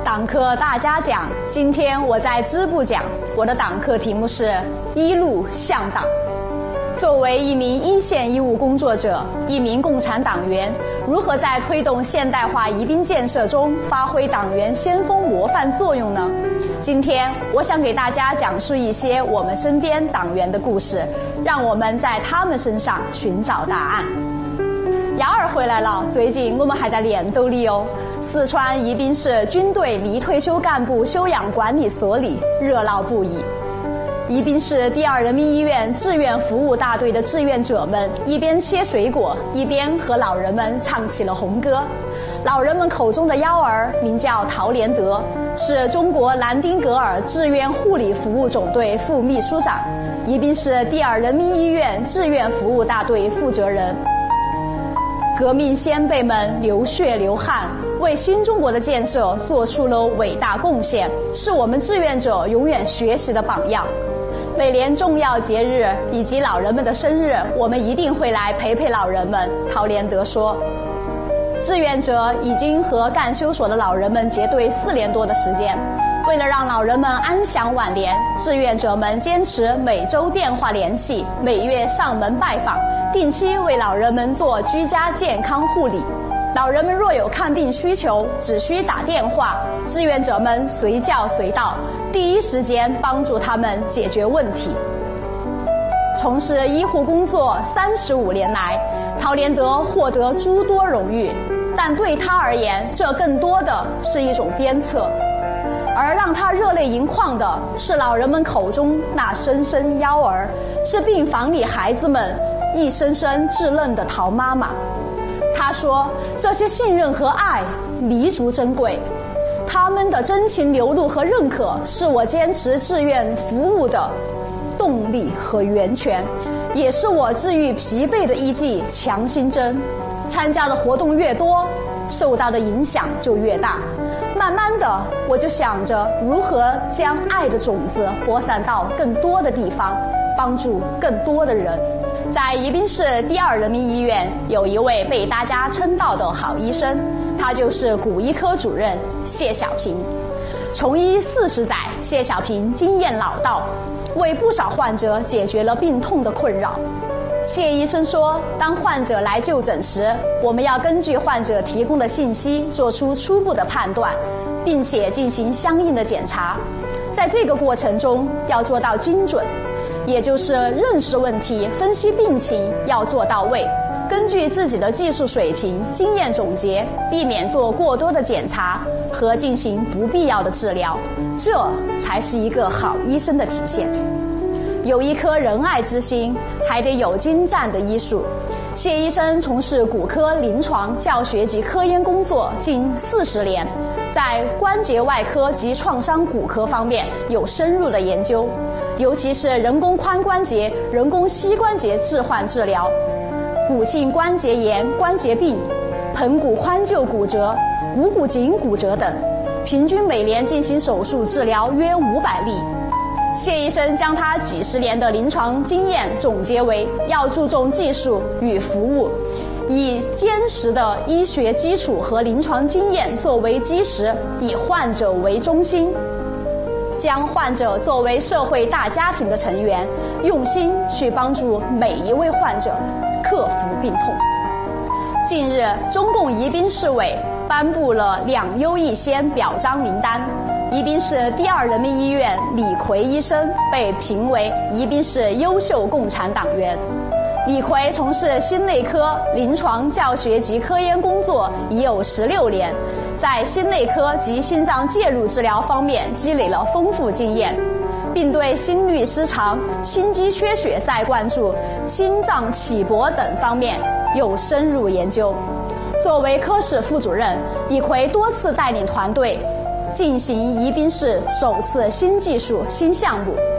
党课大家讲，今天我在支部讲，我的党课题目是一路向党。作为一名一线医务工作者，一名共产党员，如何在推动现代化宜宾建设中发挥党员先锋模范作用呢？今天我想给大家讲述一些我们身边党员的故事，让我们在他们身上寻找答案。瑶儿回来了，最近我们还在练斗里哦。四川宜宾市军队离退休干部休养管理所里热闹不已。宜宾市第二人民医院志愿服务大队的志愿者们一边切水果，一边和老人们唱起了红歌。老人们口中的幺儿名叫陶连德，是中国兰丁格尔志愿护理服务总队副秘书长，宜宾市第二人民医院志愿服务大队负责人。革命先辈们流血流汗，为新中国的建设做出了伟大贡献，是我们志愿者永远学习的榜样。每年重要节日以及老人们的生日，我们一定会来陪陪老人们。陶连德说，志愿者已经和干休所的老人们结对4年多的时间，为了让老人们安享晚年，志愿者们坚持每周电话联系，每月上门拜访，定期为老人们做居家健康护理。老人们若有看病需求，只需打电话，志愿者们随叫随到，第一时间帮助他们解决问题。从事医护工作35年来，陶连德获得诸多荣誉，但对他而言，这更多的是一种鞭策。而让他热泪盈眶的是老人们口中那声声幺儿，是病房里孩子们一声声稚嫩的陶妈妈。他说，这些信任和爱弥足珍贵，他们的真情流露和认可是我坚持志愿服务的动力和源泉，也是我治愈疲惫的一剂强心针。参加的活动越多，受到的影响就越大。慢慢的，我就想着如何将爱的种子播散到更多的地方，帮助更多的人。在宜宾市第二人民医院，有一位被大家称道的好医生，他就是骨医科主任谢小平。从医40载，谢小平经验老道，为不少患者解决了病痛的困扰。谢医生说，当患者来就诊时，我们要根据患者提供的信息做出初步的判断，并且进行相应的检查。在这个过程中要做到精准，也就是认识问题、分析病情要做到位，根据自己的技术水平、经验总结，避免做过多的检查和进行不必要的治疗，这才是一个好医生的体现。有一颗仁爱之心，还得有精湛的医术。谢医生从事骨科临床教学及科研工作近40年，在关节外科及创伤骨科方面有深入的研究，尤其是人工髋关节、人工膝关节置换治疗、骨性关节炎、关节病、盆骨髋臼骨折、股骨颈骨折等，平均每年进行手术治疗约500例。谢医生将他几10年的临床经验总结为要注重技术与服务，以坚实的医学基础和临床经验作为基石，以患者为中心，将患者作为社会大家庭的成员，用心去帮助每一位患者克服病痛。近日，中共宜宾市委颁布了2优1先表彰名单，宜宾市第二人民医院李逵医生被评为宜宾市优秀共产党员。李逵从事心内科临床教学及科研工作已有16年，在心内科及心脏介入治疗方面积累了丰富经验，并对心律失常、心肌缺血再灌注、心脏起搏等方面有深入研究。作为科室副主任，李逵多次带领团队进行宜宾市首次新技术新项目，